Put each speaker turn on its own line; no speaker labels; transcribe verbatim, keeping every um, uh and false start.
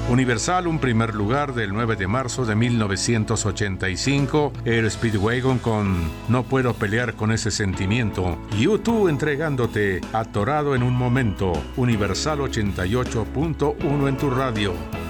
Universal, un primer lugar del nueve de marzo de mil novecientos ochenta y cinco, Air Speedwagon con No puedo pelear con ese sentimiento, U dos entregándote Atorado en un momento, Universal ochenta y ocho punto uno en tu radio.